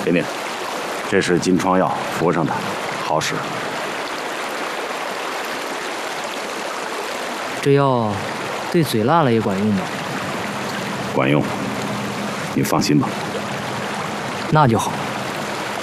给你，这是金疮药，服上它，好使。 这药对嘴烂了也管用吗？ 管用，你放心吧。 那就好。